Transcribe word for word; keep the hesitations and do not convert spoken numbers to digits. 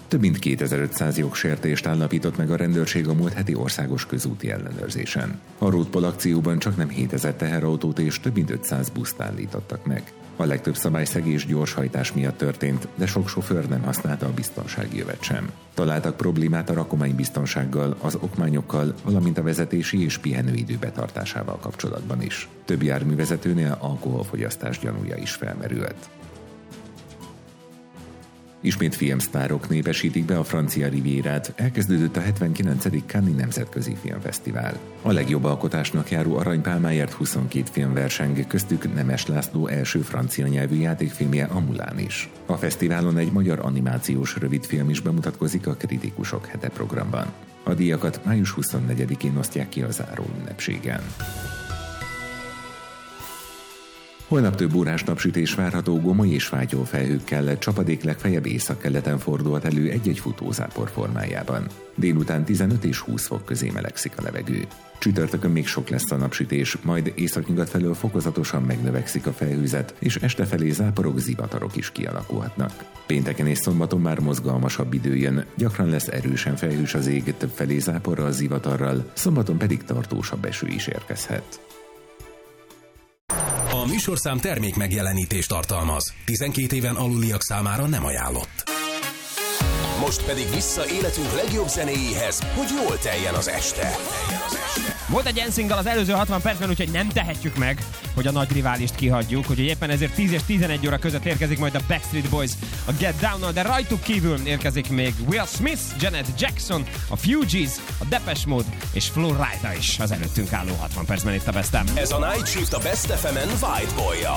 Több mint kétezer-ötszáz jogsértést állapított meg a rendőrség a múlt heti országos közúti ellenőrzésen. A Roadpol akcióban csaknem hétezer teherautót és több mint ötszáz buszt állítottak meg. A legtöbb szabályszegés gyorshajtás miatt történt, de sok sofőr nem használta a biztonsági jövet sem. Találtak problémát a rakománybiztonsággal, az okmányokkal, valamint a vezetési és pihenőidő betartásával kapcsolatban is. Több járművezetőnél alkoholfogyasztás gyanúja is felmerült. Ismét filmsztárok népesítik be a francia rivierát, elkezdődött a hetvenkilencedik Cannes-i Nemzetközi Filmfesztivál. A legjobb alkotásnak járó aranypálmáért huszonkét film verseng, köztük Nemes László első francia nyelvű játékfilmje, a Mulan is. A fesztiválon egy magyar animációs rövidfilm is bemutatkozik a Kritikusok hete programban. A díjakat május huszonnegyedikén osztják ki a záró ünnepségen. Holnap több órás napsütés várható, gomoly és fátyol felhőkkel, csapadék legfeljebb északkeleten fordulhat elő egy-egy futózápor formájában. Délután tizenöt és húsz fok közé melegszik a levegő. Csütörtökön még sok lesz a napsütés, majd északnyugat felől fokozatosan megnövekszik a felhőzet, és este felé záporok, zivatarok is kialakulhatnak. Pénteken és szombaton már mozgalmasabb idő jön, gyakran lesz erősen felhős az ég, több felé záporral, zivatarral, szombaton pedig tartósabb eső is érkezhet. A műsorszám termék megjelenítést tartalmaz. tizenkét éven aluliak számára nem ajánlott. Most pedig vissza életünk legjobb zenéjéhez, hogy jól teljen az este. Volt egy en single az előző hatvan percben, úgyhogy nem tehetjük meg, hogy a nagy riválist kihagyjuk, úgyhogy éppen ezért tíz és tizenegy óra között érkezik majd a Backstreet Boys a Get Down-nal, de rajtuk kívül érkezik még Will Smith, Janet Jackson, a Fugees, a Depeche Mode és Flo Rida is az előttünk álló hatvan percben itt a Best-en. Ez a Night Shift a Best ef emen White Boy-jal.